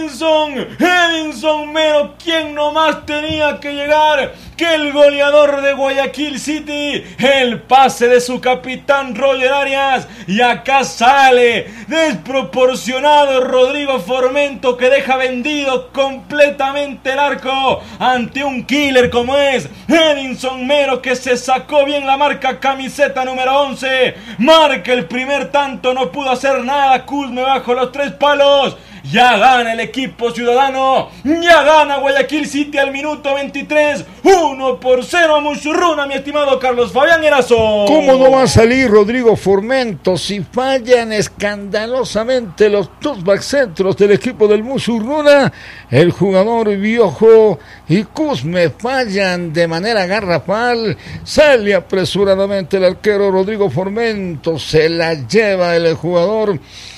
Edinson Mero, quien nomás tenía que llegar, que el goleador de Guayaquil City, el pase de su capitán Roger Arias, y acá sale desproporcionado Rodrigo Formento, que deja vendido completamente el arco ante un killer como es Edinson Mero, que se sacó bien la marca, camiseta número 11, marca el primer tanto, no pudo hacer nada Cusme bajo los 3 palos. Ya gana el equipo ciudadano, ya gana Guayaquil City al minuto 23, 1-0 a Muchurruna, mi estimado Carlos Fabián Erazo. ¿Cómo no va a salir Rodrigo Formento si fallan escandalosamente los dos backcentros del equipo del Muchurruna? El jugador Viojo y Cusme fallan de manera garrafal, sale apresuradamente el arquero Rodrigo Formento, se la lleva el jugador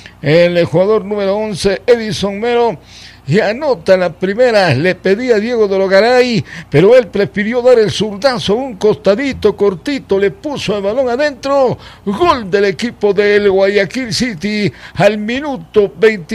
número 11, Edinson Mero, y anota la primera. Le pedía a Diego de Logaray, pero él prefirió dar el zurdazo, un costadito cortito, le puso el balón adentro. Gol del equipo del Guayaquil City al minuto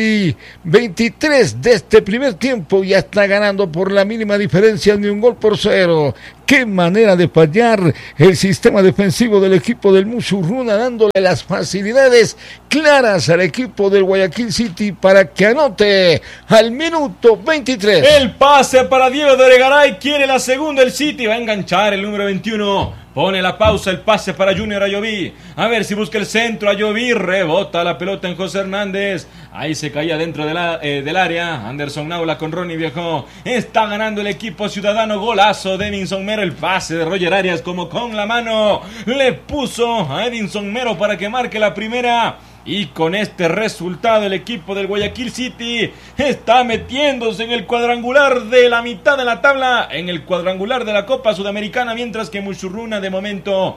23 de este primer tiempo. Ya está ganando por la mínima diferencia de 1-0. Qué manera de fallar el sistema defensivo del equipo del Muchurruna, dándole las facilidades claras al equipo del Guayaquil City para que anote al minuto 23. El pase para Diego de Oregaray, quiere la segunda el City, va a enganchar el número 21. Pone la pausa, el pase para Junior Ayoví. A ver si busca el centro. Ayoví rebota la pelota en José Hernández. Ahí se caía dentro del área. Anderson Naula con Ronnie Viejo. Está ganando el equipo ciudadano. Golazo de Edinson Mero. El pase de Roger Arias como con la mano le puso a Edinson Mero para que marque la primera. Y con este resultado el equipo del Guayaquil City está metiéndose en el cuadrangular de la mitad de la tabla, en el cuadrangular de la Copa Sudamericana, mientras que Muchurruna de momento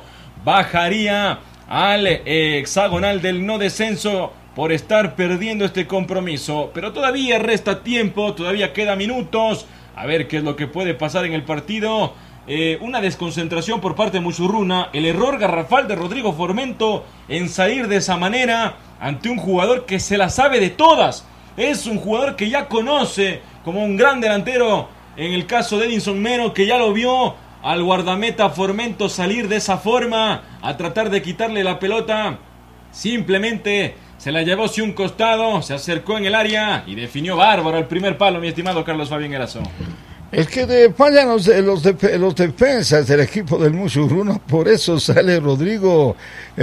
bajaría al hexagonal del no descenso por estar perdiendo este compromiso. Pero todavía resta tiempo, todavía queda minutos, a ver qué es lo que puede pasar en el partido. Una desconcentración por parte de Muchurruna, el error garrafal de Rodrigo Formento en salir de esa manera ante un jugador que se la sabe de todas. Es un jugador que ya conoce como un gran delantero, en el caso de Edinson Mero, que ya lo vio al guardameta Formento salir de esa forma a tratar de quitarle la pelota. Simplemente se la llevó hacia un costado, se acercó en el área y definió bárbaro el primer palo, mi estimado Carlos Fabián Erazo. Es que fallan los defensas del equipo del Muchurruna, por eso sale Rodrigo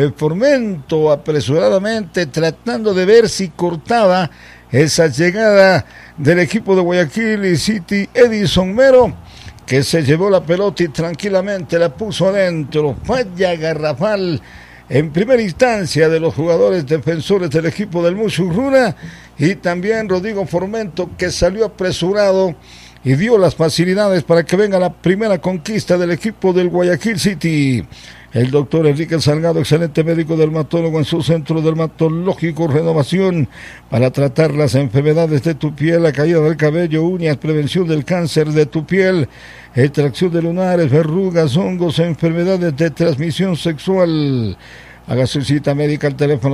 Formento apresuradamente tratando de ver si cortaba esa llegada del equipo de Guayaquil City. Edinson Mero, que se llevó la pelota y tranquilamente la puso adentro. Falla garrafal en primera instancia de los jugadores defensores del equipo del Muchurruna, y también Rodrigo Formento, que salió apresurado y dio las facilidades para que venga la primera conquista del equipo del Guayaquil City. El doctor Enrique Salgado, excelente médico dermatólogo en su centro dermatológico Renovación, para tratar las enfermedades de tu piel, la caída del cabello, uñas, prevención del cáncer de tu piel, extracción de lunares, verrugas, hongos, enfermedades de transmisión sexual. Haga su cita médica al teléfono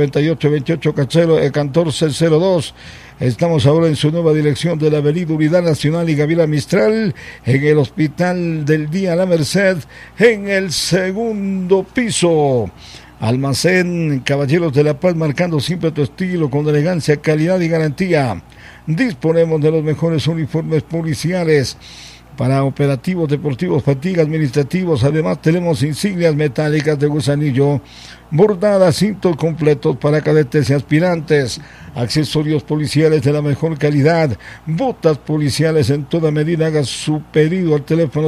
098-28-1402. Estamos ahora en su nueva dirección de la Avenida Unidad Nacional y Gabriela Mistral, en el Hospital del Día La Merced, en el segundo piso. Almacén Caballeros de la Paz, marcando siempre tu estilo con elegancia, calidad y garantía. Disponemos de los mejores uniformes policiales para operativos deportivos, fatiga administrativos. Además tenemos insignias metálicas de gusanillo, bordadas, cintos completos para cadetes y aspirantes, accesorios policiales de la mejor calidad, botas policiales en toda medida. Haga su pedido al teléfono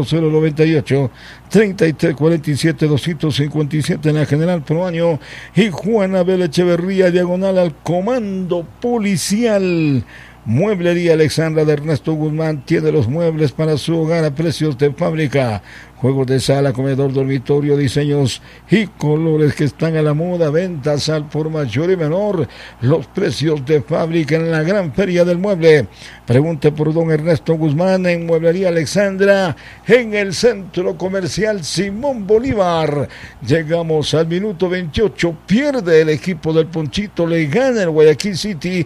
098-3347-257 en la General Proaño y Juan Abel Echeverría, diagonal al Comando Policial. Mueblería Alexandra de Ernesto Guzmán tiene los muebles para su hogar a precios de fábrica. juegos de sala, comedor, dormitorio, diseños y colores que están a la moda, ventas al por mayor y menor, los precios de fábrica en la gran feria del mueble. Pregunte por don Ernesto Guzmán en Mueblería Alexandra, en el centro comercial Simón Bolívar. Llegamos al minuto 28, pierde el equipo del Ponchito, le gana el Guayaquil City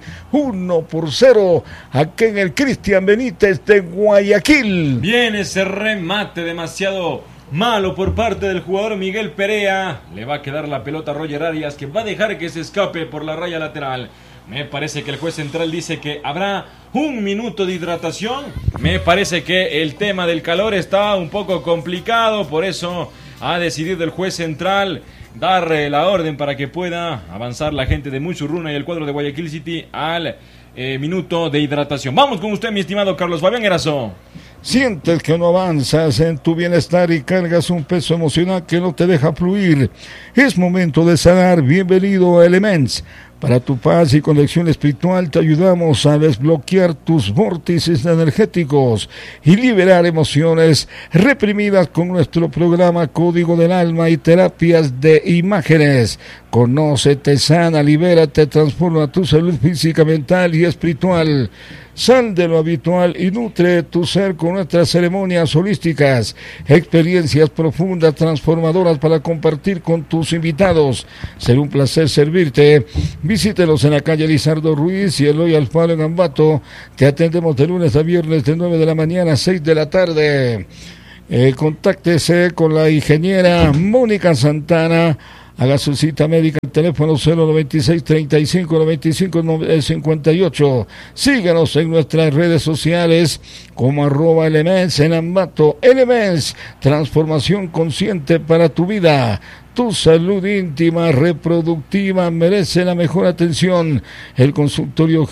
1-0, aquí en el Cristian Benítez de Guayaquil. Viene ese remate demasiado malo por parte del jugador Miguel Perea. Le va a quedar la pelota a Roger Arias, que va a dejar que se escape por la raya lateral. Me parece que el juez central dice que habrá 1 minuto de hidratación. Me parece que el tema del calor está un poco complicado, por eso ha decidido el juez central dar la orden para que pueda avanzar la gente de Muchurruna y el cuadro de Guayaquil City al minuto de hidratación. Vamos con usted, mi estimado Carlos Fabián Erazo. Sientes que no avanzas en tu bienestar y cargas un peso emocional que no te deja fluir. Es momento de sanar. Bienvenido a Elements. Para tu paz y conexión espiritual te ayudamos a desbloquear tus vórtices energéticos y liberar emociones reprimidas con nuestro programa Código del Alma y terapias de imágenes. Conócete, sana, libérate, transforma tu salud física, mental y espiritual. Sal de lo habitual y nutre tu ser con nuestras ceremonias holísticas, experiencias profundas, transformadoras para compartir con tus invitados. Será un placer servirte. Visítenos en la calle Lizardo Ruiz y Eloy Alfaro en Ambato. Te atendemos de lunes a viernes de 9 de la mañana a 6 de la tarde. Contáctese con la ingeniera Mónica Santana. Haga su cita médica al teléfono 096 35 95 58. Síganos en nuestras redes sociales como @Elements en Ambato. Elements, transformación consciente para tu vida. Tu salud íntima, reproductiva merece la mejor atención. El consultorio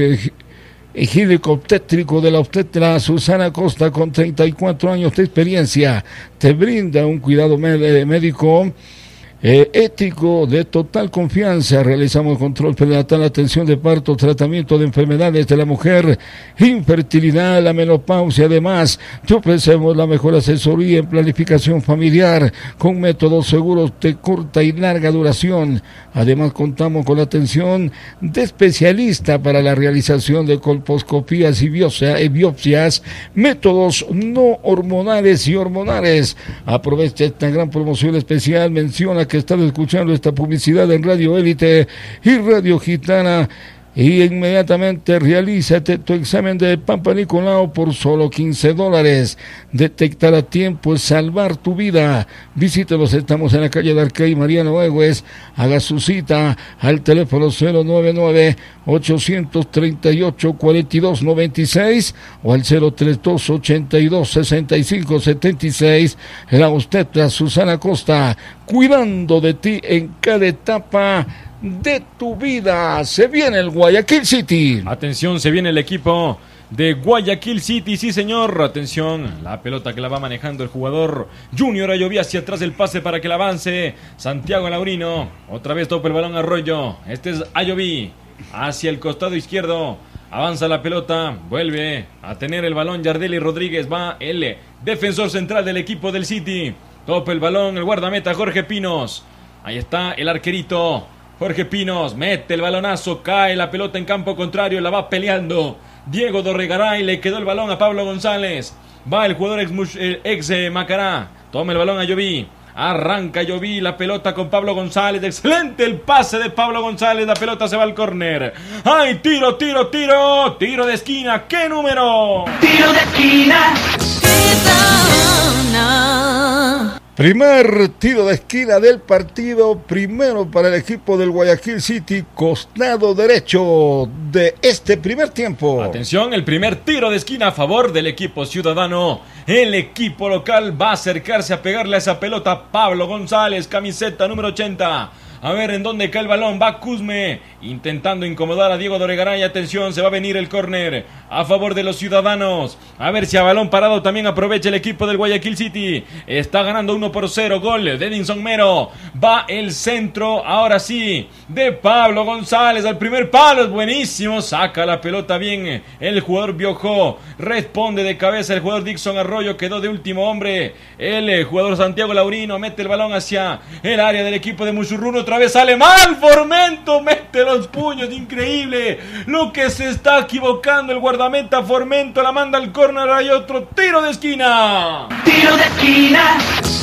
ginecobstétrico de la obstetra Susana Costa, con 34 años de experiencia, te brinda un cuidado médico ético de total confianza. Realizamos control prenatal, atención de parto, tratamiento de enfermedades de la mujer, infertilidad, la menopausia. Además, te ofrecemos la mejor asesoría en planificación familiar con métodos seguros de corta y larga duración. Además, contamos con la atención de especialista para la realización de colposcopías y biopsias, métodos no hormonales y hormonales. Aprovecha esta gran promoción especial. Menciona que estás escuchando esta publicidad en Radio Élite y Radio Gitana y inmediatamente realízate tu examen de Papa Nicolau por solo $15. Detectar a tiempo es salvar tu vida. Visítelos, estamos en la calle de Arcay Mariano Egues. Haga su cita al teléfono 099-838-4296 o al 032-82-65-76. La obstetra Susana Costa, cuidando de ti en cada etapa de tu vida. Se viene el Guayaquil City. Atención, se viene el equipo de Guayaquil City, sí señor. Atención, la pelota que la va manejando el jugador Junior Ayoví hacia atrás, el pase para que la avance Santiago Laurino. Otra vez topa el balón Arroyo. Este es Ayoví hacia el costado izquierdo. Avanza la pelota, vuelve a tener el balón Yardelli Rodríguez. Va el defensor central del equipo del City. Topa el balón el guardameta Jorge Pinos. Ahí está el arquerito Jorge Pinos, mete el balonazo, cae la pelota en campo contrario, la va peleando Diego Dorregaray, le quedó el balón a Pablo González. Va el jugador ex Macará, toma el balón a Ayoví. Arranca Ayoví, la pelota con Pablo González. Excelente el pase de Pablo González. La pelota se va al córner. ¡Ay, tiro! Tiro de esquina. ¿Qué número? Tiro de esquina. Primer tiro de esquina del partido, primero para el equipo del Guayaquil City, costado derecho de este primer tiempo. Atención, el primer tiro de esquina a favor del equipo ciudadano. El equipo local va a acercarse a pegarle a esa pelota. Pablo González, camiseta número 80. A ver en dónde cae el balón. Va Cusme intentando incomodar a Diego Doregaray. Atención, se va a venir el córner a favor de los ciudadanos. A ver si a balón parado también aprovecha el equipo del Guayaquil City. Está ganando 1-0. Gol de Edinson Mero. Va el centro, ahora sí, de Pablo González al primer palo. Es buenísimo. Saca la pelota bien el jugador Biojó. Responde de cabeza el jugador Dixon Arroyo. Quedó de último hombre el jugador Santiago Laurino. Mete el balón hacia el área del equipo de Musurruno. Otra vez sale mal Formento. Mete los puños. Increíble lo que se está equivocando el guardameta Formento. La manda al córner. Hay otro tiro de esquina. Tiro de esquina.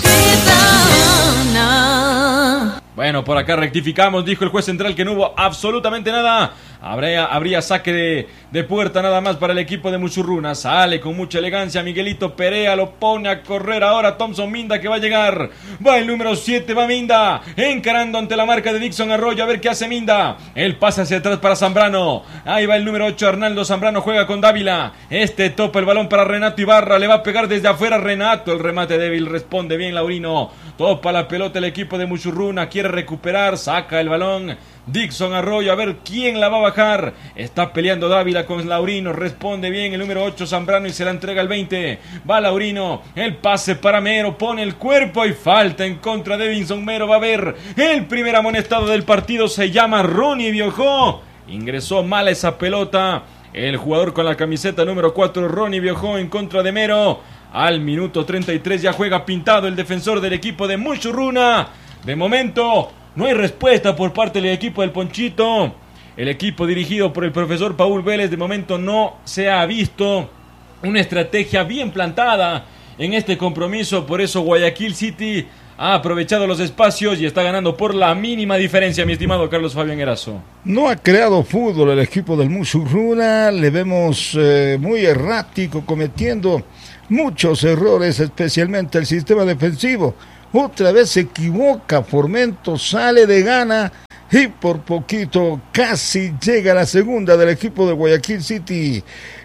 Bueno, por acá rectificamos, dijo el juez central que no hubo absolutamente nada. Habría saque de puerta nada más para el equipo de Musurruna. Sale con mucha elegancia Miguelito Perea, lo pone a correr ahora Thompson Minda, que va a llegar. Va el número 7, va Minda, encarando ante la marca de Dixon Arroyo. A ver qué hace Minda. El pase hacia atrás para Zambrano. Ahí va el número 8, Arnaldo Zambrano, juega con Dávila. Topa el balón para Renato Ibarra, le va a pegar desde afuera Renato. El remate débil, responde bien Laurino. Topa la pelota el equipo de Musurruna, quiere recuperar, saca el balón Dixon Arroyo, a ver quién la va a bajar. Está peleando Dávila con Laurino, responde bien el número 8 Zambrano y se la entrega al 20. Va Laurino, el pase para Mero, pone el cuerpo y falta en contra de Edinson Mero. Va a haber el primer amonestado del partido, se llama Ronnie Biojó. Ingresó mal esa pelota el jugador con la camiseta número 4, Ronnie Biojó, en contra de Mero. Al minuto 33 ya juega pintado el defensor del equipo de Musurruna. De momento no hay respuesta por parte del equipo del Ponchito. El equipo dirigido por el profesor Paul Vélez de momento no se ha visto una estrategia bien plantada en este compromiso. Por eso Guayaquil City ha aprovechado los espacios y está ganando por la mínima diferencia, mi estimado Carlos Fabián Erazo. No ha creado fútbol el equipo del Musurruna. Le vemos muy errático, cometiendo muchos errores, especialmente el sistema defensivo. Otra vez se equivoca Formento, sale de gana y por poquito casi llega la segunda del equipo de Guayaquil City.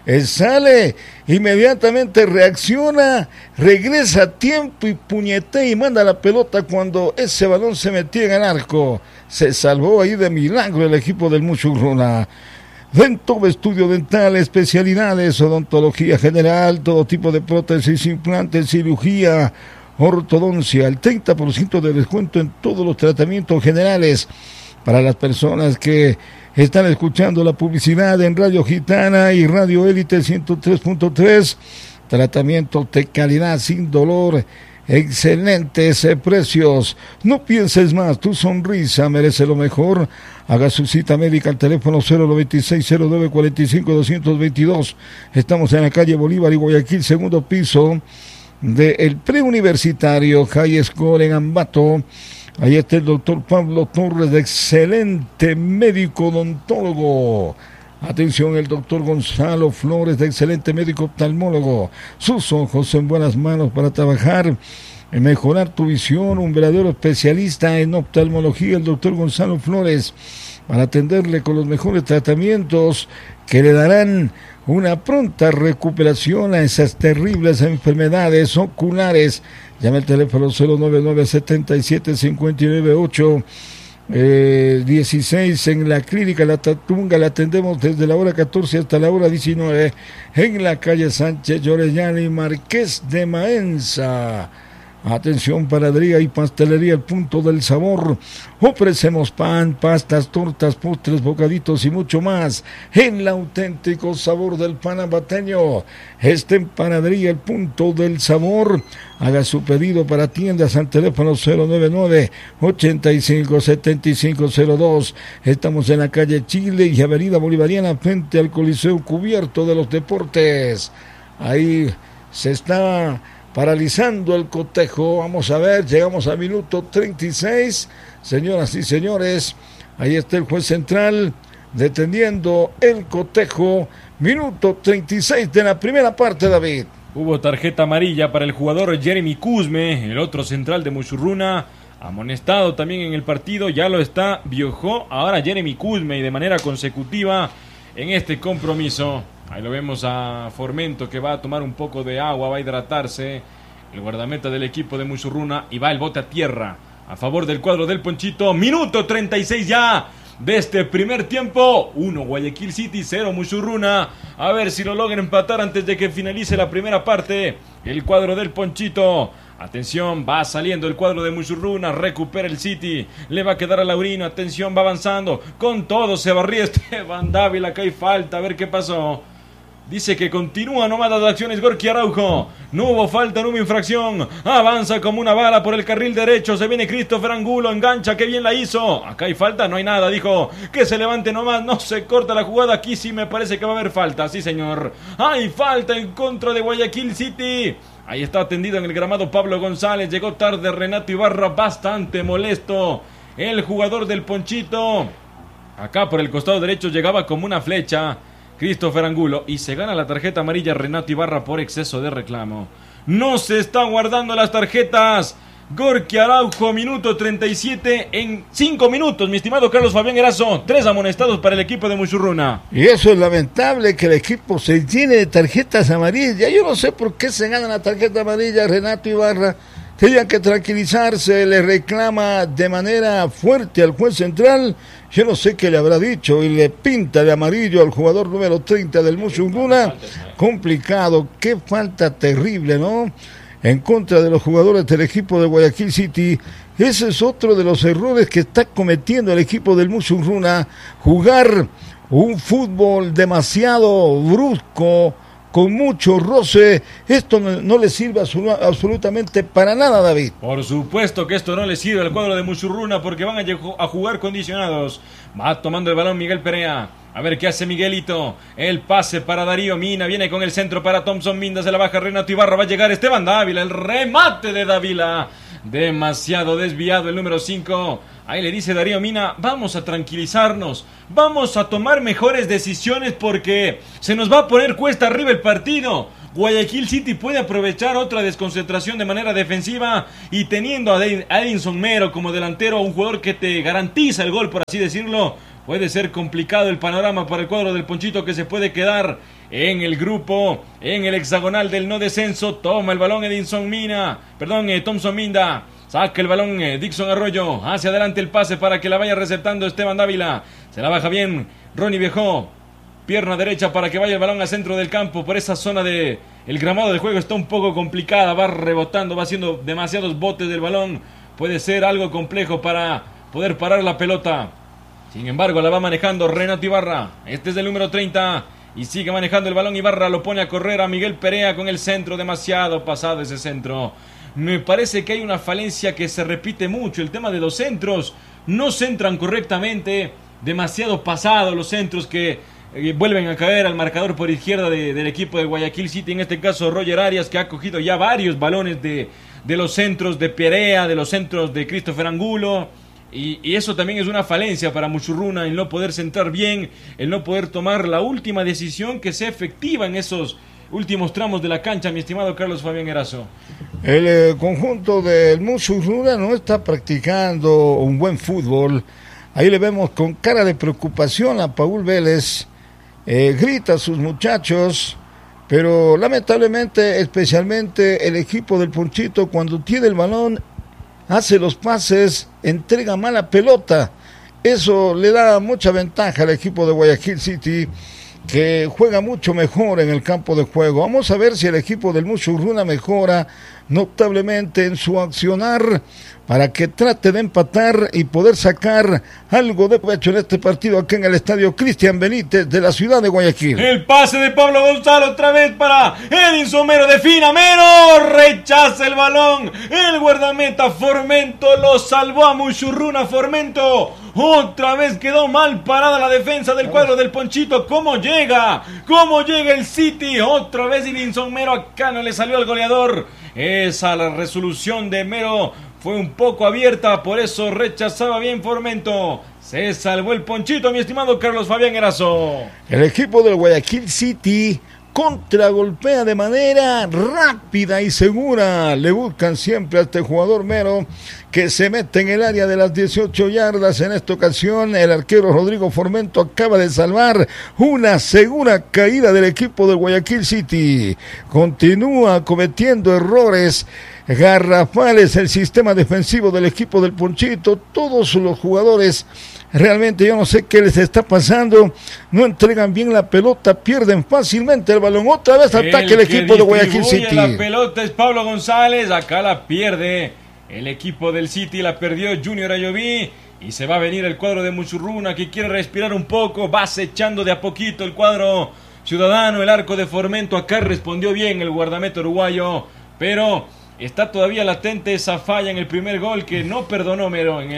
Sale, inmediatamente reacciona, regresa a tiempo y puñetea y manda la pelota cuando ese balón se metía en el arco. Se salvó ahí de milagro el equipo del Musurruna. Dentob Estudio Dental, especialidades, odontología general, todo tipo de prótesis, implantes, cirugía, ortodoncia, el 30% de descuento en todos los tratamientos generales. Para las personas que están escuchando la publicidad en Radio Gitana y Radio Élite 103.3, tratamientos de calidad sin dolor, excelentes precios. No pienses más, tu sonrisa merece lo mejor. Haga su cita médica al teléfono 096-0945-222. Estamos en la calle Bolívar y Guayaquil, segundo piso del preuniversitario High School en Ambato. Ahí está el doctor Pablo Torres, de excelente médico odontólogo. Atención, el doctor Gonzalo Flores, de excelente médico oftalmólogo. Sus ojos en buenas manos para trabajar en mejorar tu visión. Un verdadero especialista en oftalmología, el doctor Gonzalo Flores, para atenderle con los mejores tratamientos que le darán una pronta recuperación a esas terribles enfermedades oculares. Llame al teléfono 099-77-59-8. 16 en la clínica La Tatunga. La atendemos desde la hora 14 hasta la hora 19 en la calle Sánchez Llorellana y Marqués de Maenza. Atención, panadería y pastelería El Punto del Sabor. Ofrecemos pan, pastas, tortas, postres, bocaditos y mucho más. El auténtico sabor del pan ambateño está en panadería El Punto del Sabor. Haga su pedido para tiendas al teléfono 099-857502. Estamos en la calle Chile y Avenida Bolivariana, frente al Coliseo Cubierto de los Deportes. Ahí se está paralizando el cotejo. Vamos a ver, llegamos al minuto 36. Señoras y señores, ahí está el juez central deteniendo el cotejo. Minuto 36 de la primera parte, David. Hubo tarjeta amarilla para el jugador Jeremy Cusme, el otro central de Musurruna, amonestado también en el partido. Ya lo está Biojó, ahora Jeremy Cusme, y de manera consecutiva en este compromiso. Ahí lo vemos a Formento, que va a tomar un poco de agua, va a hidratarse. El guardameta del equipo de Musurruna, y va el bote a tierra. a favor del cuadro del Ponchito. Minuto 36 ya de este primer tiempo. 1 Guayaquil City, 0 Musurruna. A ver si lo logran empatar antes de que finalice la primera parte. El cuadro del Ponchito. Atención, va saliendo el cuadro de Musurruna, recupera el City, le va a quedar a Laurino, atención, va avanzando, con todo se barría Esteban Dávila, acá hay falta, a ver qué pasó. Dice que continúa nomás las acciones Gorky Araujo. No hubo falta, no hubo infracción. Avanza como una bala por el carril derecho. Se viene Christopher Angulo, engancha, qué bien la hizo. Acá hay falta, no hay nada, dijo. Que se levante nomás, no se corta la jugada. Aquí sí me parece que va a haber falta, sí señor. Hay falta en contra de Guayaquil City. Ahí está atendido en el gramado Pablo González. Llegó tarde Renato Ibarra, bastante molesto. El jugador del Ponchito. Acá por el costado derecho llegaba como una flecha Christopher Angulo y se gana la tarjeta amarilla Renato Ibarra por exceso de reclamo. No se están guardando las tarjetas. Gorky Araujo, minuto 37 en 5 minutos, mi estimado Carlos Fabián Erazo. 3 amonestados para el equipo de Musurruna. Y eso es lamentable, que el equipo se llene de tarjetas amarillas. Yo no sé por qué se gana la tarjeta amarilla Renato Ibarra. Tenían que tranquilizarse, le reclama de manera fuerte al juez central. Yo no sé qué le habrá dicho y le pinta de amarillo al jugador número 30 del Musurruna. Complicado, qué falta terrible, ¿no? En contra de los jugadores del equipo de Guayaquil City. Ese es otro de los errores que está cometiendo el equipo del Musurruna. Jugar un fútbol demasiado brusco, con mucho roce. Esto no le sirve absolutamente para nada, David. Por supuesto que esto no le sirve al cuadro de Musurruna porque van a jugar condicionados. Va tomando el balón Miguel Perea. A ver qué hace Miguelito. El pase para Darío Mina. Viene con el centro para Thompson Minda. Se la baja Renato Ibarra. Va a llegar Esteban Dávila. El remate de Dávila. Demasiado desviado el número 5. Ahí le dice Darío Mina, vamos a tranquilizarnos, vamos a tomar mejores decisiones porque se nos va a poner cuesta arriba el partido. Guayaquil City puede aprovechar otra desconcentración de manera defensiva y teniendo a Edinson Mero como delantero, un jugador que te garantiza el gol, por así decirlo, puede ser complicado el panorama para el cuadro del Ponchito que se puede quedar en el grupo, en el hexagonal del no descenso. Toma el balón Thompson Minda. Saca el balón Dixon Arroyo. Hacia adelante el pase para que la vaya receptando Esteban Dávila. Se la baja bien Ronnie Viejó. Pierna derecha para que vaya el balón al centro del campo. Por esa zona de el gramado del juego está un poco complicada. Va rebotando, va haciendo demasiados botes del balón. Puede ser algo complejo para poder parar la pelota. Sin embargo, la va manejando Renato Ibarra. Este es el número 30. Y sigue manejando el balón Ibarra. Lo pone a correr a Miguel Perea con el centro. Demasiado pasado ese centro. Me parece que hay una falencia que se repite mucho. El tema de los centros. No centran correctamente. Demasiado pasados los centros que vuelven a caer al marcador por izquierda del equipo de Guayaquil City. En este caso Roger Arias, que ha cogido ya varios balones de los centros de Perea, de los centros de Christopher Angulo. Y eso también es una falencia para Musurruna, el no poder centrar bien, el no poder tomar la última decisión que sea efectiva en esos últimos tramos de la cancha, mi estimado Carlos Fabián Erazo. El conjunto del Musurruna no está practicando un buen fútbol. Ahí le vemos con cara de preocupación a Paul Vélez. Grita a sus muchachos, pero lamentablemente, especialmente el equipo del Ponchito, cuando tiene el balón, hace los pases, entrega mala pelota. Eso le da mucha ventaja al equipo de Guayaquil City, que juega mucho mejor en el campo de juego. Vamos a ver si el equipo del Musurruna mejora notablemente en su accionar para que trate de empatar y poder sacar algo de provecho en este partido aquí en el estadio Cristian Benítez de la ciudad de Guayaquil. El pase de Pablo Gonzalo otra vez para Edinson Mero, defina Mero, rechaza el balón, el guardameta Formento lo salvó a Musurruna. Formento otra vez quedó mal parada la defensa del cuadro del Ponchito. ¿Cómo llega el City? Otra vez Edinson Mero, acá no le salió al goleador. Esa la resolución de Mero fue un poco abierta, por eso rechazaba bien Formento. Se salvó el Ponchito, mi estimado Carlos Fabián Erazo. El equipo del Guayaquil City contragolpea de manera rápida y segura. Le buscan siempre a este jugador mero que se mete en el área de las 18 yardas. En esta ocasión el arquero Rodrigo Formento acaba de salvar una segura caída del equipo de Guayaquil City. Continúa cometiendo errores garrafales el sistema defensivo del equipo del Ponchito. Todos los jugadores, realmente yo no sé qué les está pasando, no entregan bien la pelota, pierden fácilmente el balón. Otra vez ataque el equipo de Guayaquil City. La pelota es Pablo González, acá la pierde el equipo del City, la perdió Junior Ayoví y se va a venir el cuadro de Muchurruna que quiere respirar un poco, va acechando de a poquito el cuadro ciudadano. El arco de Formento acá respondió bien el guardameta uruguayo, pero está todavía latente esa falla en el primer gol que no perdonó Mero en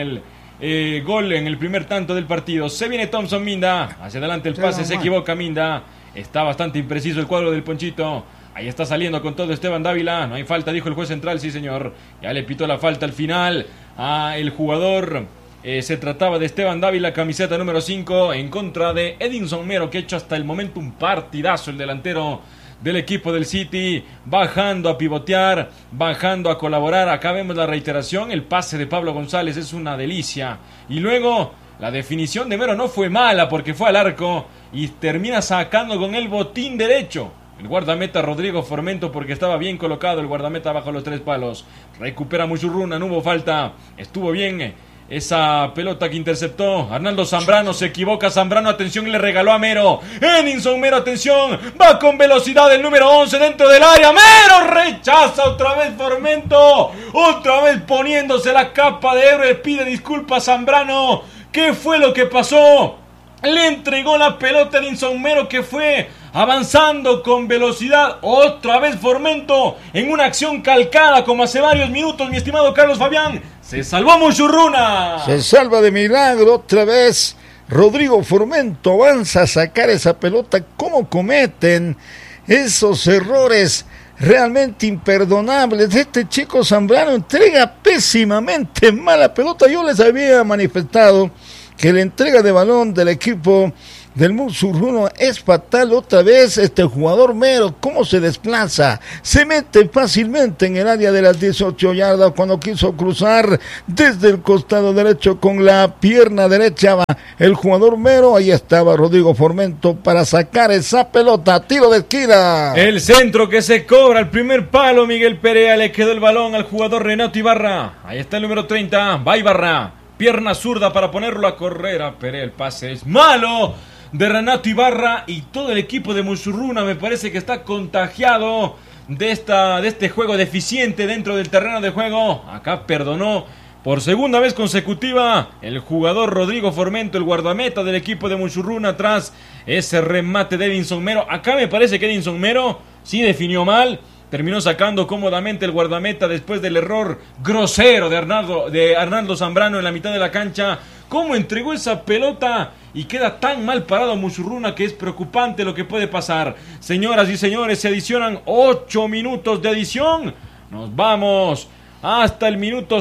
el gol en el primer tanto del partido. Se viene Thompson Minda, hacia adelante el pase, se equivoca Minda, está bastante impreciso el cuadro del Ponchito. Ahí está saliendo con todo Esteban Dávila, no hay falta, dijo el juez central, sí señor, ya le pitó la falta al final a el jugador. Se trataba de Esteban Dávila, camiseta número 5, en contra de Edinson Mero, que ha hecho hasta el momento un partidazo el delantero del equipo del City, bajando a pivotear, bajando a colaborar. Acá vemos la reiteración, el pase de Pablo González es una delicia, y luego la definición de Mero no fue mala porque fue al arco y termina sacando con el botín derecho el guardameta Rodrigo Formento, porque estaba bien colocado el guardameta bajo los 3 palos. Recupera Muchurruna, no hubo falta, estuvo bien esa pelota que interceptó Arnaldo Zambrano. Se equivoca Zambrano, atención, le regaló a Mero. Edinson Mero, atención, va con velocidad el número 11 dentro del área. Mero rechaza otra vez Formento, otra vez poniéndose la capa de héroe. Pide disculpas Zambrano. ¿Qué fue lo que pasó? Le entregó la pelota a Edinson Mero, que fue avanzando con velocidad. Otra vez Formento en una acción calcada como hace varios minutos, mi estimado Carlos Fabián. Se salvó Muchurruna. Se salva de milagro otra vez. Rodrigo Formento avanza a sacar esa pelota. ¿Cómo cometen esos errores realmente imperdonables? Este chico Zambrano entrega pésimamente mala pelota. Yo les había manifestado que la entrega de balón del equipo del Muchurruna es fatal. Otra vez este jugador Mero, cómo se desplaza, se mete fácilmente en el área de las 18 yardas cuando quiso cruzar desde el costado derecho con la pierna derecha. El jugador Mero, ahí estaba Rodrigo Formento para sacar esa pelota, tiro de esquina. El centro que se cobra al primer palo, Miguel Perea, le quedó el balón al jugador Renato Ibarra. Ahí está el número 30, va Ibarra, pierna zurda para ponerlo a correr a Perea. El pase es malo de Renato Ibarra y todo el equipo de Muchurruna me parece que está contagiado de este juego deficiente dentro del terreno de juego. Acá perdonó por segunda vez consecutiva el jugador Rodrigo Formento, el guardameta del equipo de Muchurruna, tras ese remate de Edinson Mero. Acá me parece que Edinson Mero sí definió mal, terminó sacando cómodamente el guardameta después del error grosero de Arnaldo Zambrano en la mitad de la cancha. Cómo entregó esa pelota y queda tan mal parado Muchurruna que es preocupante lo que puede pasar. Señoras y señores, se adicionan 8 minutos de adición. Nos vamos hasta el minuto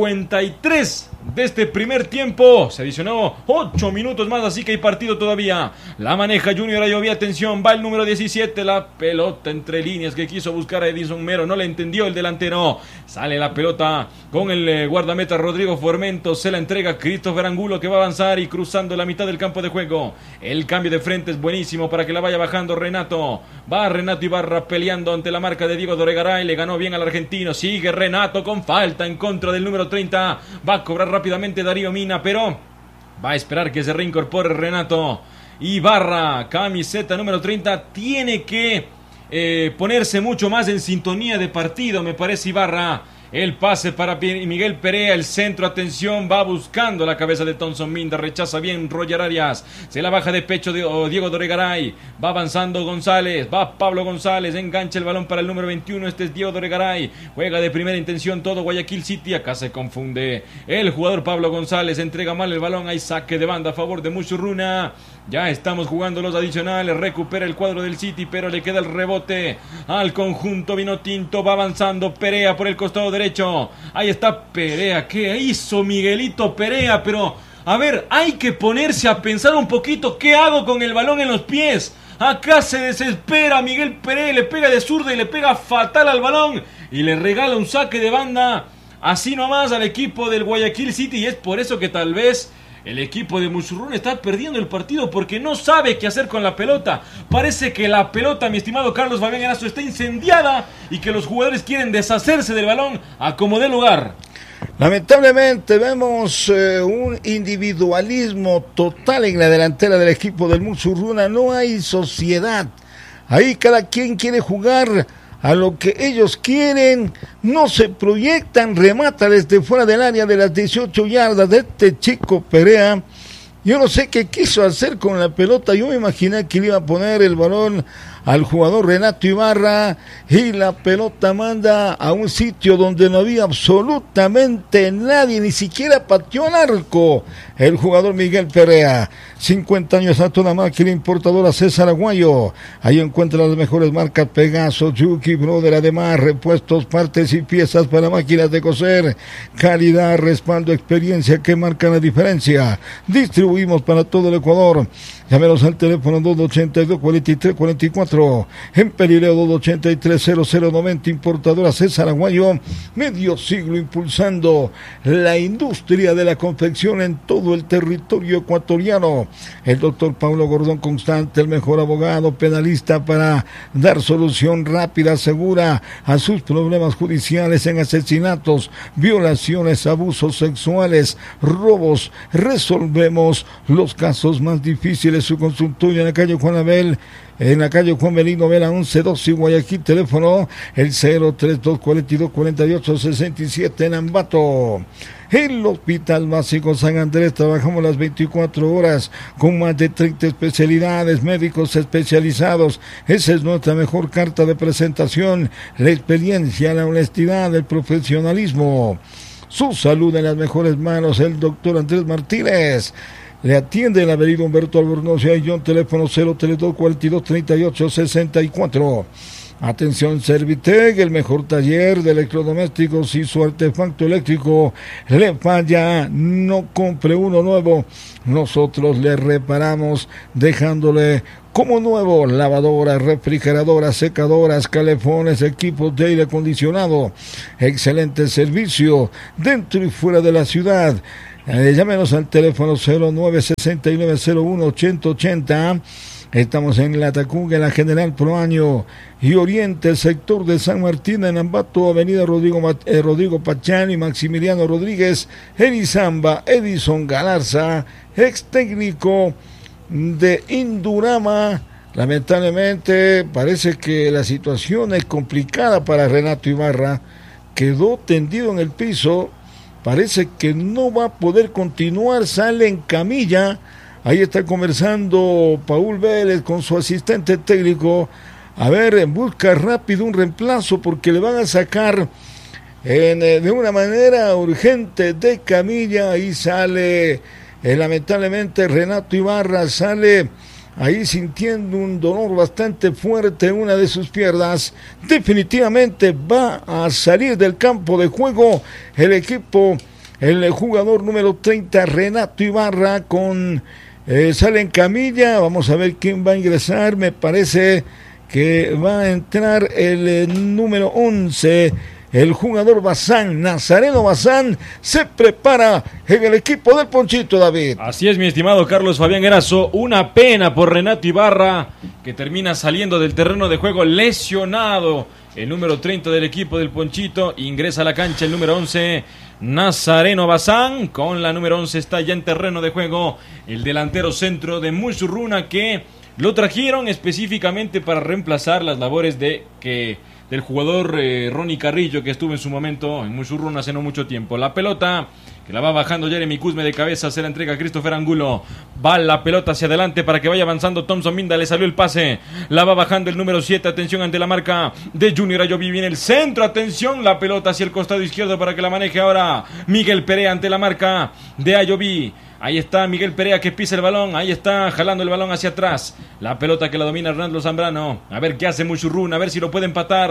53 de este primer tiempo. Se adicionó 8 minutos más, así que hay partido todavía. La maneja Junior Ayoví, atención, va el número 17, la pelota entre líneas que quiso buscar a Edinson Mero, no le entendió el delantero. Sale la pelota con el guardameta Rodrigo Formento, se la entrega a Christopher Angulo, que va a avanzar y cruzando la mitad del campo de juego. El cambio de frente es buenísimo para que la vaya bajando Renato. Va Renato Ibarra peleando ante la marca de Diego Doregaray, le ganó bien al argentino. Sigue Renato con falta en contra del número 30, va a cobrar rápidamente Darío Mina, pero va a esperar que se reincorpore Renato. Ibarra, camiseta número 30, tiene que ponerse mucho más en sintonía de partido, me parece Ibarra. El pase para Miguel Perea, el centro, atención, va buscando la cabeza de Thompson Minda, rechaza bien Roger Arias, se la baja de pecho de Diego Doregaray, va avanzando González, va Pablo González, engancha el balón para el número 21, este es Diego Doregaray, juega de primera intención todo Guayaquil City, acá se confunde el jugador Pablo González, entrega mal el balón, hay saque de banda a favor de Muchurruna. Ya estamos jugando los adicionales, recupera el cuadro del City, pero le queda el rebote al conjunto vinotinto, va avanzando Perea por el costado derecho, ahí está Perea, ¿qué hizo Miguelito Perea? Pero, a ver, hay que ponerse a pensar un poquito, ¿qué hago con el balón en los pies? Acá se desespera Miguel Perea, le pega de zurda y le pega fatal al balón y le regala un saque de banda así nomás al equipo del Guayaquil City, y es por eso que tal vez el equipo de Musurruna está perdiendo el partido porque no sabe qué hacer con la pelota. Parece que la pelota, mi estimado Carlos Fabián Erazo, está incendiada y que los jugadores quieren deshacerse del balón a como dé lugar. Lamentablemente vemos un individualismo total en la delantera del equipo del Musurruna. No hay sociedad. Ahí cada quien quiere jugar a lo que ellos quieren, no se proyectan, remata desde fuera del área de las 18 yardas de este chico Perea. Yo no sé qué quiso hacer con la pelota, yo me imaginé que le iba a poner el balón al jugador Renato Ibarra y la pelota manda a un sitio donde no había absolutamente nadie, ni siquiera pateó al arco el jugador Miguel Perea. 50 años a toda máquina importadora César Aguayo, ahí encuentra las mejores marcas Pegaso, Yuki, Brother, además repuestos, partes y piezas para máquinas de coser, calidad, respaldo, experiencia que marcan la diferencia. Distribuimos para todo el Ecuador. Llámenos al teléfono 282-4344, en Perileo 283-0090, importadora César Aguayo, medio siglo impulsando la industria de la confección en todo el territorio ecuatoriano. El doctor Pablo Gordón Constante, el mejor abogado penalista para dar solución rápida, segura a sus problemas judiciales en asesinatos, violaciones, abusos sexuales, robos. Resolvemos los casos más difíciles. Su consultorio en la calle Juan Abel, en la calle Juan Belino Vela 1112 Guayaquil, teléfono el 032-42-48-67 en Ambato. El Hospital Básico San Andrés, trabajamos las 24 horas con más de 30 especialidades, médicos especializados. Esa es nuestra mejor carta de presentación, la experiencia, la honestidad, el profesionalismo. Su salud en las mejores manos, el doctor Andrés Martínez. Le atiende en la avenida Humberto Albornoz y Ayllón, teléfono 032-42-38-64. Atención Servitec, el mejor taller de electrodomésticos. Si su artefacto eléctrico le falla, no compre uno nuevo. Nosotros le reparamos dejándole como nuevo lavadoras, refrigeradoras, secadoras, calefones, equipos de aire acondicionado. Excelente servicio dentro y fuera de la ciudad. Llámenos al teléfono 0969-01-8080. Estamos en La Tacunga, en la General Proaño y Oriente, sector de San Martín, en Ambato, avenida Rodrigo Pachán y Maximiliano Rodríguez, Erizamba, Edison Galarza, ex técnico de Indurama. Lamentablemente parece que la situación es complicada para Renato Ibarra, quedó tendido en el piso. Parece que no va a poder continuar, sale en camilla. Ahí está conversando Paul Vélez con su asistente técnico. A ver, busca rápido un reemplazo porque le van a sacar de una manera urgente de camilla. Ahí sale, lamentablemente, Renato Ibarra sale ahí sintiendo un dolor bastante fuerte en una de sus piernas. Definitivamente va a salir del campo de juego el equipo, el jugador número 30, Renato Ibarra, con sale en camilla. Vamos a ver quién va a ingresar. Me parece que va a entrar el número 11, el jugador Bazán, Nazareno Bazán, se prepara en el equipo del Ponchito, David. Así es, mi estimado Carlos Fabián Erazo, una pena por Renato Ibarra, que termina saliendo del terreno de juego lesionado. El número 30 del equipo del Ponchito, ingresa a la cancha el número 11, Nazareno Bazán. Con la número 11 está ya en terreno de juego el delantero centro de Musurruna, que lo trajeron específicamente para reemplazar las labores del jugador Ronnie Carrillo, que estuvo en su momento en Musurruna hace no mucho tiempo. La pelota que la va bajando Jeremy Cusme de cabeza, se la entrega a Christopher Angulo. Va la pelota hacia adelante para que vaya avanzando Thompson Minda, le salió el pase. La va bajando el número 7, atención ante la marca de Junior Ayoví. Viene el centro, atención, la pelota hacia el costado izquierdo para que la maneje ahora Miguel Perea ante la marca de Ayoví. Ahí está Miguel Perea que pisa el balón, ahí está jalando el balón hacia atrás. La pelota que la domina Hernando Zambrano. A ver qué hace Musurruna, a ver si lo puede empatar.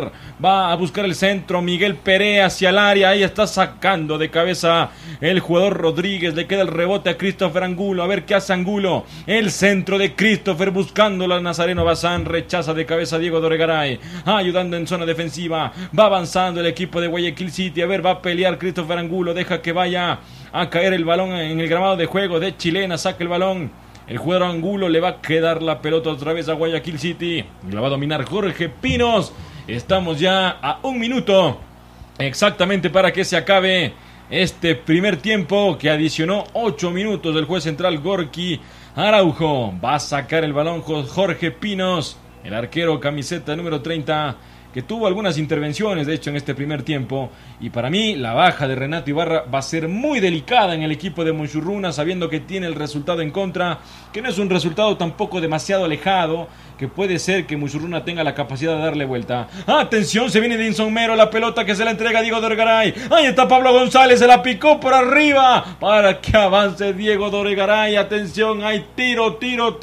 centrar, va a buscar el centro, Miguel Perea hacia el área, ahí está sacando de cabeza el jugador Rodríguez, le queda el rebote a Christopher Angulo, a ver qué hace Angulo, el centro de Christopher buscándolo a Nazareno Bazán, rechaza de cabeza a Diego Doregaray, ayudando en zona defensiva, va avanzando el equipo de Guayaquil City, a ver, va a pelear Christopher Angulo, deja que vaya a caer el balón en el gramado de juego de Chilena, saca el balón, el jugador Angulo, le va a quedar la pelota otra vez a Guayaquil City, la va a dominar Jorge Pinos, estamos ya a 1 minuto exactamente para que se acabe este primer tiempo que adicionó 8 minutos del juez central Gorky Araujo, va a sacar el balón Jorge Pinos, el arquero camiseta número 30, que tuvo algunas intervenciones de hecho en este primer tiempo, y para mí la baja de Renato Ibarra va a ser muy delicada en el equipo de Muchurruna, sabiendo que tiene el resultado en contra, que no es un resultado tampoco demasiado alejado, que puede ser que Muchurruna tenga la capacidad de darle vuelta. Atención, se viene Dinson Mero, la pelota que se la entrega a Diego Doregaray, ahí está Pablo González, se la picó por arriba para que avance Diego Doregaray. Atención, hay tiro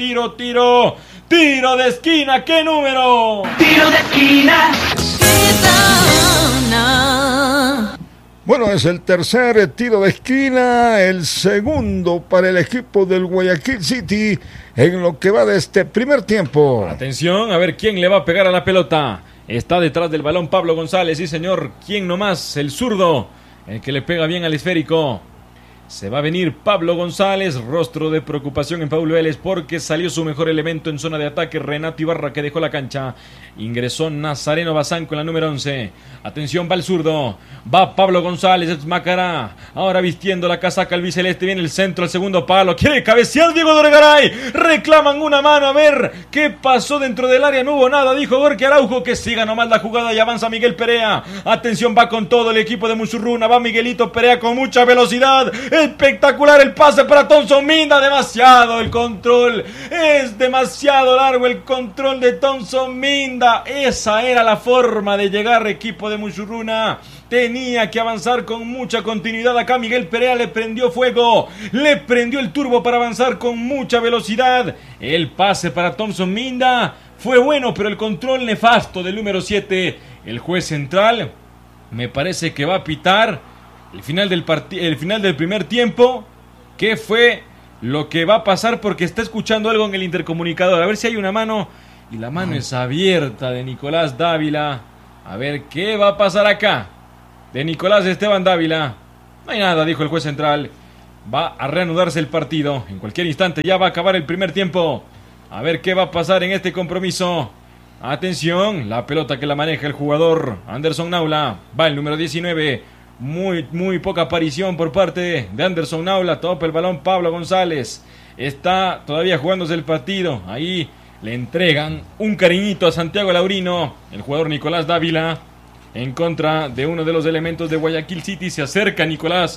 de esquina, ¿qué número? Tiro de esquina. Bueno, es el tercer tiro de esquina, el segundo para el equipo del Guayaquil City en lo que va de este primer tiempo. Atención, a ver quién le va a pegar a la pelota. Está detrás del balón Pablo González, sí señor, ¿quién nomás? El zurdo, el que le pega bien al esférico. Se va a venir Pablo González, rostro de preocupación en Paulo Vélez porque salió su mejor elemento en zona de ataque, Renato Ibarra, que dejó la cancha. Ingresó Nazareno Bazán con la número 11. Atención, va el zurdo, va Pablo González, es Macará, ahora vistiendo la casaca albiceleste, viene el centro al segundo palo, quiere cabecear Diego Doregaray, reclaman una mano, a ver qué pasó dentro del área, no hubo nada, dijo Gorky Araujo, que siga nomás la jugada y avanza Miguel Perea. Atención, va con todo el equipo de Muchurruna, va Miguelito Perea con mucha velocidad, espectacular el pase para Thompson Minda, demasiado el control, es demasiado largo el control de Thompson Minda, esa era la forma de llegar equipo de Muchurruna, tenía que avanzar con mucha continuidad acá, Miguel Perea le prendió fuego, le prendió el turbo para avanzar con mucha velocidad, el pase para Thompson Minda fue bueno, pero el control nefasto del número 7, el juez central, me parece que va a pitar el final del primer tiempo. ¿Qué fue lo que va a pasar? Porque está escuchando algo en el intercomunicador. A ver si hay una mano. Y la mano es abierta de Nicolás Dávila. A ver qué va a pasar acá. De Nicolás Esteban Dávila. No hay nada, dijo el juez central. Va a reanudarse el partido. En cualquier instante ya va a acabar el primer tiempo. A ver qué va a pasar en este compromiso. Atención, la pelota que la maneja el jugador Anderson Naula. Va el número 19. Muy poca aparición por parte de Anderson Naula. Topa el balón Pablo González. Está todavía jugándose el partido. Ahí le entregan un cariñito a Santiago Laurino. El jugador Nicolás Dávila en contra de uno de los elementos de Guayaquil City. Se acerca Nicolás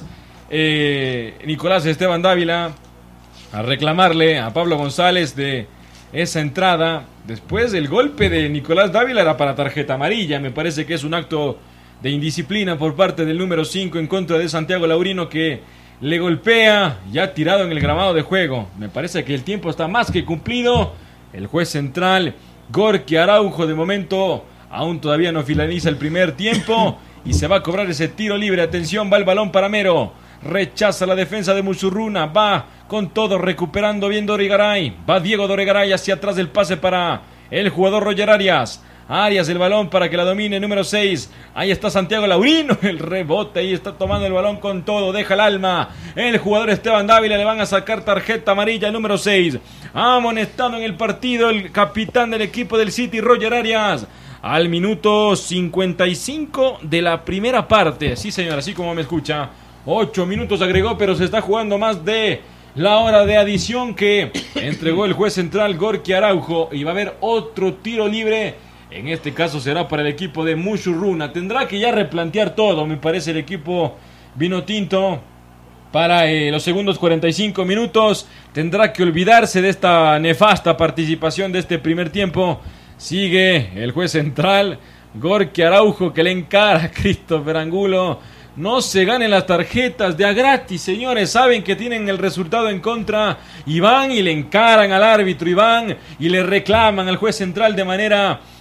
Esteban Dávila a reclamarle a Pablo González de esa entrada. Después del golpe de Nicolás Dávila era para tarjeta amarilla. Me parece que es un acto de indisciplina por parte del número 5 en contra de Santiago Laurino, que le golpea ya tirado en el gramado de juego. Me parece que el tiempo está más que cumplido. El juez central Gorky Araujo de momento aún todavía no finaliza el primer tiempo y se va a cobrar ese tiro libre. Atención, va el balón para Mero, rechaza la defensa de Muchurruna, va con todo recuperando bien Doregaray, va Diego Doregaray hacia atrás del pase para el jugador Roger Arias. Arias el balón para que la domine, número 6. Ahí está Santiago Laurino, el rebote, ahí está tomando el balón con todo, deja el alma. El jugador Esteban Dávila, le van a sacar tarjeta amarilla, el número 6. Amonestado en el partido el capitán del equipo del City, Roger Arias. Al minuto 55 de la primera parte. Sí, señor, así como me escucha. 8 minutos agregó, pero se está jugando más de la hora de adición que entregó el juez central Gorky Araujo. Y va a haber otro tiro libre. En este caso será para el equipo de Muchurruna. Tendrá que ya replantear todo, me parece, el equipo vinotinto. Para los segundos 45 minutos. Tendrá que olvidarse de esta nefasta participación de este primer tiempo. Sigue el juez central Gorky Araujo, que le encara a Christopher Angulo. No se ganen las tarjetas de a gratis, señores. Saben que tienen el resultado en contra y van y le encaran al árbitro, y van y le reclaman al juez central de manera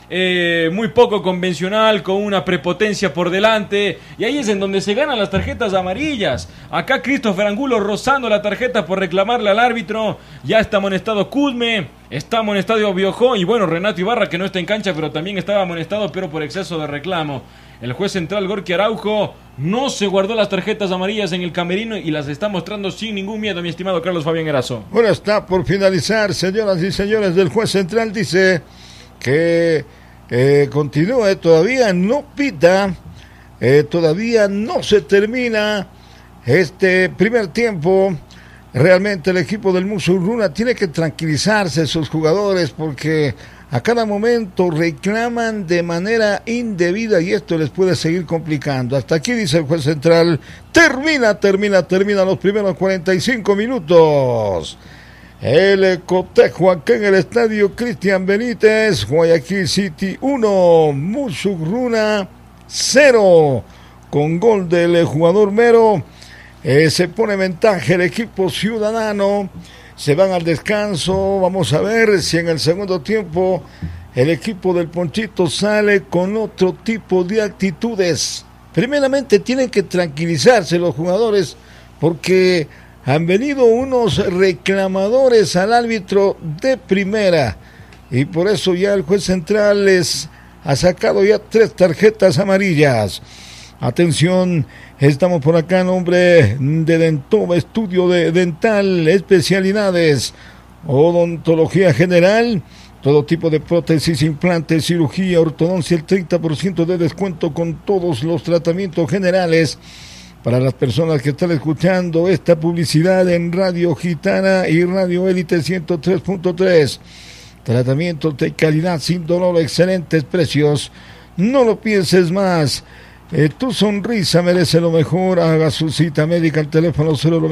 muy poco convencional, con una prepotencia por delante, y ahí es en donde se ganan las tarjetas amarillas. Acá Christopher Angulo rozando la tarjeta por reclamarle al árbitro. Ya está amonestado Cudme, está amonestado Biojó, y bueno, Renato Ibarra, que no está en cancha, pero también estaba amonestado, pero por exceso de reclamo. El juez central Gorky Araujo no se guardó las tarjetas amarillas en el camerino y las está mostrando sin ningún miedo, mi estimado Carlos Fabián Erazo. Bueno, está por finalizar, señoras y señores. Del juez central dice que continúe, todavía no pita, todavía no se termina este primer tiempo. Realmente el equipo del Musurruna tiene que tranquilizarse, sus jugadores, porque a cada momento reclaman de manera indebida y esto les puede seguir complicando. Hasta aquí dice el juez central, termina los primeros 45 minutos. El cotejo acá en el estadio Cristian Benítez, Guayaquil City 1, Musurruna 0, con gol del jugador Mero. Se pone ventaja el equipo ciudadano. Se van al descanso. Vamos a ver si en el segundo tiempo el equipo del Ponchito sale con otro tipo de actitudes. Primeramente tienen que tranquilizarse los jugadores, porque han venido unos reclamadores al árbitro de primera, y por eso ya el juez central les ha sacado ya 3 tarjetas amarillas. Atención, estamos por acá, nombre de Dentova, estudio de dental, especialidades, odontología general, todo tipo de prótesis, implantes, cirugía, ortodoncia, el 30% de descuento con todos los tratamientos generales. Para las personas que están escuchando esta publicidad en Radio Gitana y Radio Élite 103.3, tratamientos de calidad sin dolor, excelentes precios, no lo pienses más. Tu sonrisa merece lo mejor. Haga su cita médica al teléfono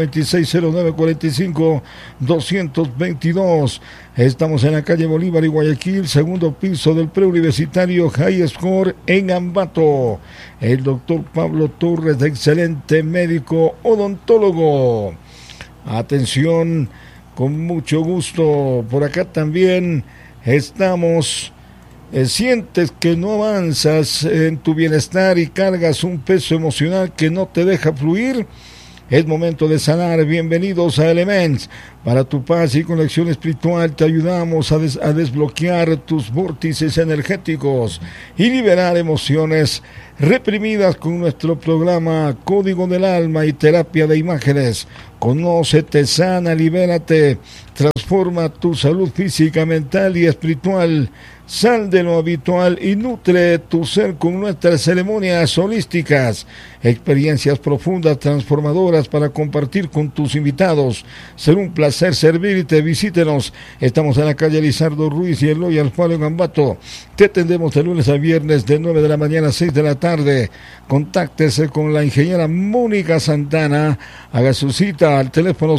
096-0945-222. Estamos en la calle Bolívar y Guayaquil, segundo piso del preuniversitario High Score en Ambato. El doctor Pablo Torres, excelente médico odontólogo. Atención, con mucho gusto. Por acá también estamos. Sientes que no avanzas en tu bienestar y cargas un peso emocional que no te deja fluir. Es momento de sanar. Bienvenidos a Elements. Para tu paz y conexión espiritual te ayudamos a desbloquear tus vórtices energéticos y liberar emociones reprimidas con nuestro programa Código del Alma y Terapia de Imágenes. Conócete, sana, libérate, transforma tu salud física, mental y espiritual. Sal de lo habitual y nutre tu ser con nuestras ceremonias holísticas, experiencias profundas, transformadoras para compartir con tus invitados. Será un placer servirte. Visítenos. Estamos en la calle Lizardo Ruiz y Eloy Alfaro en Ambato. Te atendemos de lunes a viernes de 9 de la mañana a 6 de la tarde. Contáctese con la ingeniera Mónica Santana. Haga su cita al teléfono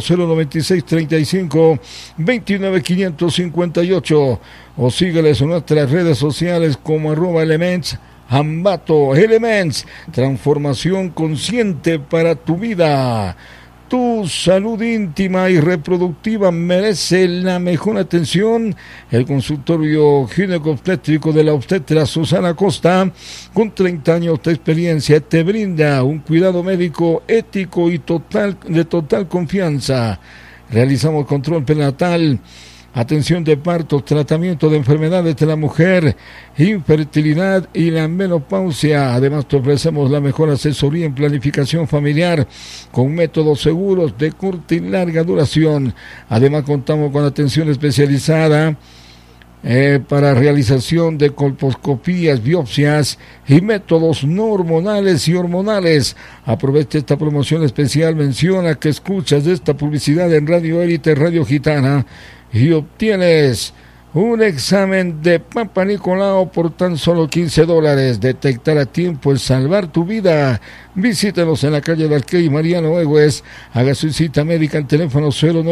096-35-29-558 o sígueles en nuestras redes sociales como @Elements Ambato. Elements, transformación consciente para tu vida. Tu salud íntima y reproductiva merece la mejor atención. El consultorio ginecobstétrico de la obstetra Susana Costa, con 30 años de experiencia, te brinda un cuidado médico ético y de total confianza. Realizamos control prenatal, atención de partos, tratamiento de enfermedades de la mujer, infertilidad y la menopausia. Además te ofrecemos la mejor asesoría en planificación familiar con métodos seguros de corta y larga duración. Además contamos con atención especializada para realización de colposcopías, biopsias y métodos no hormonales y hormonales. Aprovecha esta promoción especial, menciona que escuchas esta publicidad en Radio Élite, Radio Gitana, y obtienes un examen de Papa Nicolau por tan solo $15. Detectar a tiempo es salvar tu vida. Visítanos en la calle de Arquey, Mariano Egues. Haga su cita médica al teléfono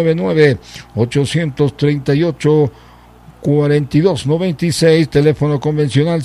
099-838-4296, teléfono convencional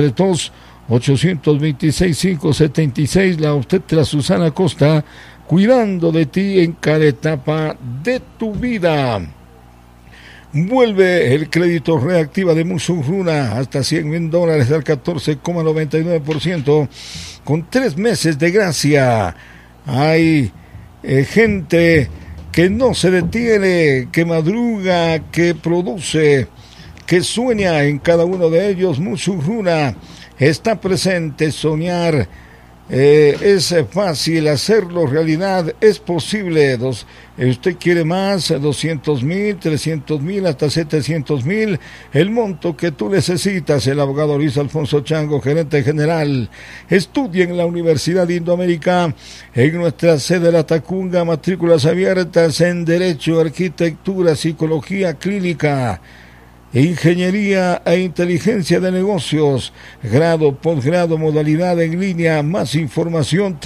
032-826-576. La obstetra Susana Costa, cuidando de ti en cada etapa de tu vida. Vuelve el crédito reactiva de Musurruna hasta $100,000 al 14,99% con 3 meses de gracia. Hay gente que no se detiene, que madruga, que produce, que sueña. En cada uno de ellos Musurruna está presente. Soñar es fácil, hacerlo realidad es posible. Usted quiere más, 200,000, 300,000, hasta 700,000, el monto que tú necesitas. El abogado Luis Alfonso Chango, gerente general. Estudia en la Universidad Indoamérica, en nuestra sede de Latacunga, matrículas abiertas en Derecho, Arquitectura, Psicología Clínica, Ingeniería e Inteligencia de Negocios, grado, posgrado, modalidad en línea. Más información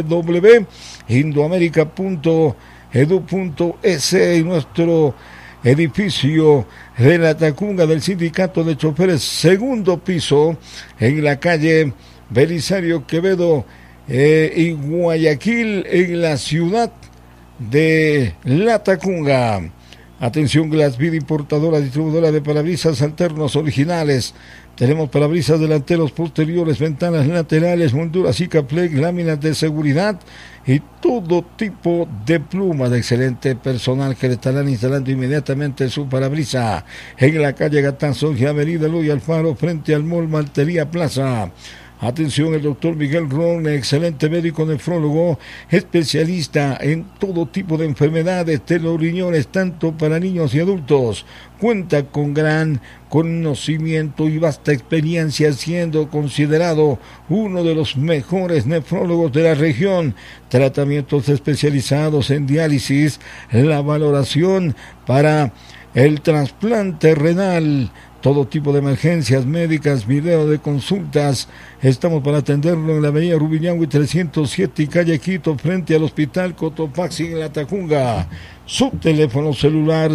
www.indoamerica.edu.es. y nuestro edificio de Latacunga del Sindicato de Choferes, segundo piso, en la calle Belisario Quevedo y Guayaquil, en la ciudad de Latacunga. Atención, Glassvid, importadora, distribuidora de parabrisas alternos originales. Tenemos parabrisas delanteros, posteriores, ventanas laterales, molduras Sikaplex, láminas de seguridad y todo tipo de plumas de excelente personal que le estarán instalando inmediatamente su parabrisa en la calle Gatanzón y Avenida Eloy Alfaro, frente al Mall Maltería Plaza. Atención, el doctor Miguel Ron, excelente médico nefrólogo, especialista en todo tipo de enfermedades de los riñones, tanto para niños y adultos. Cuenta con gran conocimiento y vasta experiencia, siendo considerado uno de los mejores nefrólogos de la región. Tratamientos especializados en diálisis, la valoración para el trasplante renal, todo tipo de emergencias médicas, video de consultas. Estamos para atenderlo en la avenida Rubiñahui 307 y calle Quito, frente al Hospital Cotopaxi en Latacunga. Su teléfono celular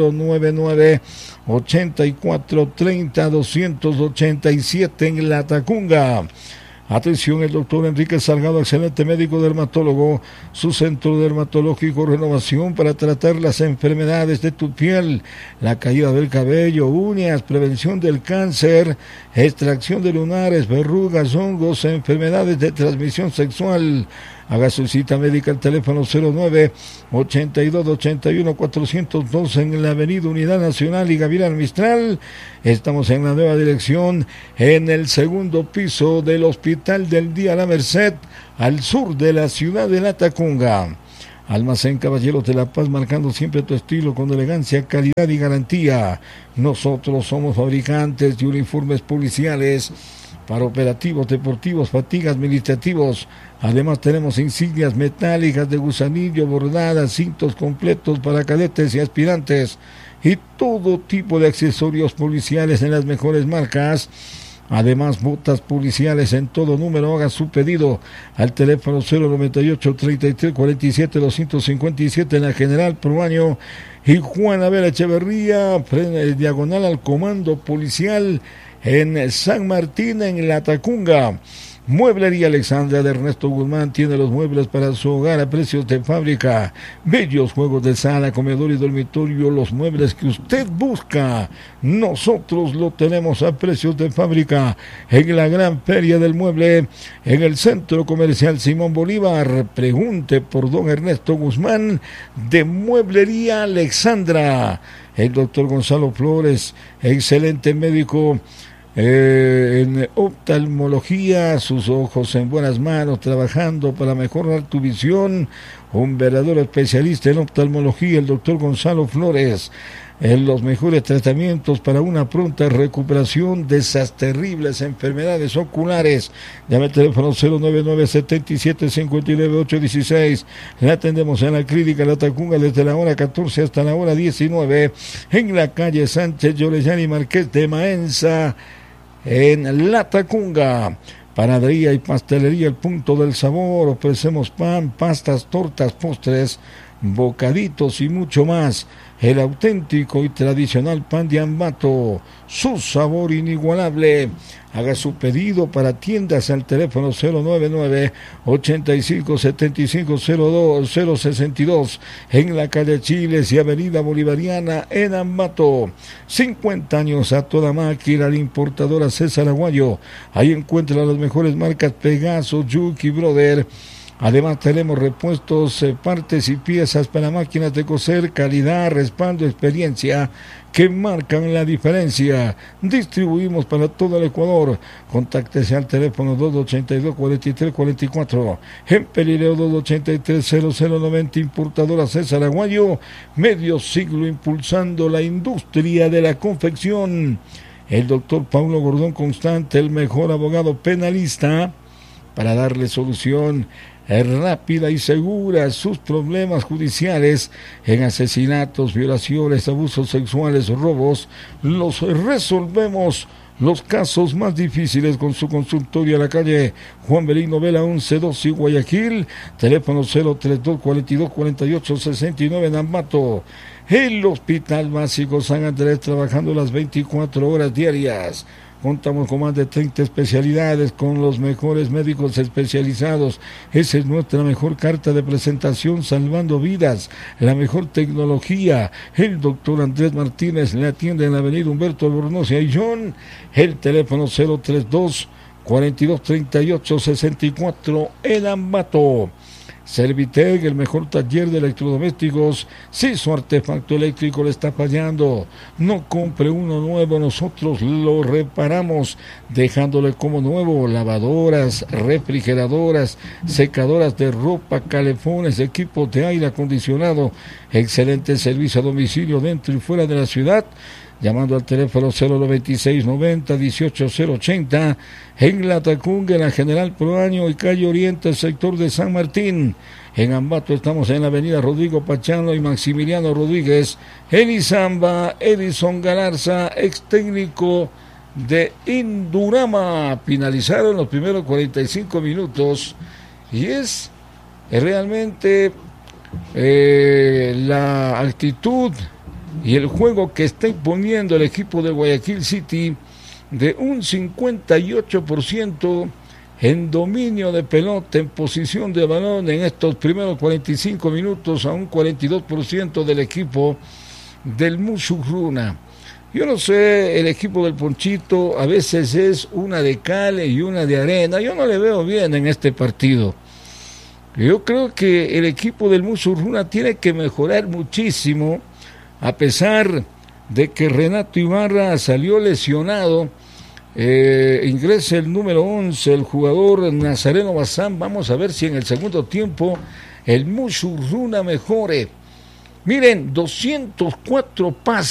099-8430-287 en Latacunga. Atención, el doctor Enrique Salgado, excelente médico dermatólogo, su centro dermatológico Renovación, para tratar las enfermedades de tu piel, la caída del cabello, uñas, prevención del cáncer, extracción de lunares, verrugas, hongos, enfermedades de transmisión sexual. Haga su cita médica al teléfono 09-8281-402 en la avenida Unidad Nacional y Gavilán Mistral. Estamos en la nueva dirección, en el segundo piso del Hospital del Día La Merced, al sur de la ciudad de Latacunga. Almacén Caballeros de la Paz, marcando siempre tu estilo con elegancia, calidad y garantía. Nosotros somos fabricantes de uniformes policiales para operativos deportivos, fatigas administrativos. Además tenemos insignias metálicas de gusanillo, bordadas, cintos completos para cadetes y aspirantes y todo tipo de accesorios policiales en las mejores marcas. Además, botas policiales en todo número. Haga su pedido al teléfono 098-3347-257 en la General Proaño y Juan Abel Echeverría, diagonal al Comando Policial en San Martín, en Latacunga. Mueblería Alexandra de Ernesto Guzmán tiene los muebles para su hogar a precios de fábrica. Bellos juegos de sala, comedor y dormitorio, los muebles que usted busca, nosotros lo tenemos a precios de fábrica. En la gran feria del mueble, en el Centro Comercial Simón Bolívar, pregunte por don Ernesto Guzmán de Mueblería Alexandra. El doctor Gonzalo Flores, excelente médico en oftalmología, sus ojos en buenas manos, trabajando para mejorar tu visión. Un verdadero especialista en oftalmología, el doctor Gonzalo Flores. En los mejores tratamientos para una pronta recuperación de esas terribles enfermedades oculares. Llame al teléfono 099-77-59-816. La atendemos en la clínica Latacunga desde la hora 14 hasta la hora 19, en la calle Sánchez Llorellani Marqués de Maenza, en Latacunga. Panadería y pastelería El Punto del Sabor. Ofrecemos pan, pastas, tortas, postres, bocaditos y mucho más. El auténtico y tradicional pan de Ambato, su sabor inigualable. Haga su pedido para tiendas al teléfono 099-8575-062 en la calle Chiles y avenida Bolivariana en Ambato. 50 años a toda máquina, la importadora César Aguayo. Ahí encuentra las mejores marcas Pegaso, Yuki, Brother. Además tenemos repuestos, partes y piezas para máquinas de coser, calidad, respaldo, experiencia que marcan la diferencia. Distribuimos para todo el Ecuador. Contáctese al teléfono 282-4344. En Pelileo 283-0090, importadora César Aguayo. Medio siglo impulsando la industria de la confección. El doctor Paulo Gordón Constante, el mejor abogado penalista, para darle solución rápida y segura a sus problemas judiciales en asesinatos, violaciones, abusos sexuales, robos. Los resolvemos los casos más difíciles con su consultorio a la calle Juan Belino Vela 1112 Guayaquil, teléfono 032-42-48-69 en Ambato. El Hospital Básico San Andrés, trabajando las 24 horas diarias. Contamos con más de 30 especialidades, con los mejores médicos especializados. Esa es nuestra mejor carta de presentación, salvando vidas, la mejor tecnología. El doctor Andrés Martínez le atiende en la avenida Humberto Albornoz y Ayllón. El teléfono 032-4238-64 en Ambato. Servitec, el mejor taller de electrodomésticos. Si su artefacto eléctrico le está fallando, no compre uno nuevo, nosotros lo reparamos dejándole como nuevo. Lavadoras, refrigeradoras, secadoras de ropa, calefones, equipos de aire acondicionado. Excelente servicio a domicilio dentro y fuera de la ciudad. Llamando al teléfono 096-90-18080 en La Tacunga, en la General Proaño y calle Oriente, el sector de San Martín. En Ambato estamos en la avenida Rodrigo Pachano y Maximiliano Rodríguez. En Izamba, Edison Galarza, ex técnico de Indurama. Finalizaron los primeros 45 minutos y es realmente la actitud y el juego que está imponiendo el equipo de Guayaquil City, de un 58% en dominio de pelota, en posición de balón en estos primeros 45 minutos, a un 42% del equipo del Musurruna. Yo no sé, el equipo del Ponchito a veces es una de cal y una de arena. Yo no le veo bien en este partido. Yo creo que el equipo del Musurruna tiene que mejorar muchísimo. A pesar de que Renato Ibarra salió lesionado, ingresa el número 11, el jugador Nazareno Bazán. Vamos a ver si en el segundo tiempo el Musurruna mejore. Miren, 204 pases.